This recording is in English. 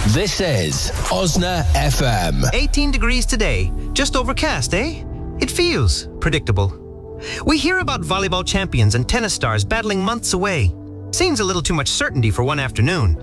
This is Osna FM. 18 degrees today. Just overcast, eh? It feels predictable. We hear about volleyball champions and tennis stars battling months away. Seems a little too much certainty for one afternoon.